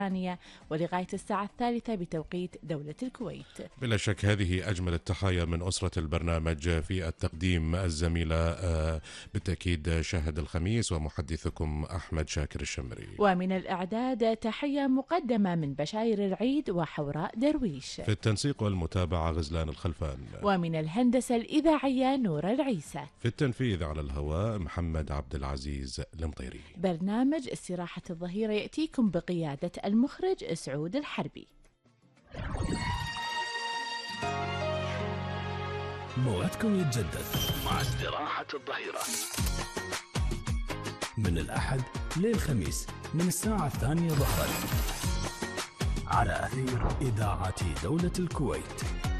ولغاية الساعة 3 بتوقيت دولة الكويت. بلا شك هذه أجمل التحايا من أسرة البرنامج. في التقديم الزميلة بالتأكيد شاهد الخميس ومحدثكم أحمد شاكر الشمري، ومن الإعداد تحية مقدمة من بشاير العيد وحوراء درويش، في التنسيق والمتابعة غزلان الخلفان، ومن الهندسة الإذاعية نور العيسى، في التنفيذ على الهواء محمد عبد العزيز المطيري. برنامج استراحة الظهيرة يأتيكم بقيادة المخرج سعود الحربي. موعدكم يتجدد مع استراحة الظهيرة من الأحد للخميس من الساعة 2 ظهرا على أثير إذاعة دولة الكويت.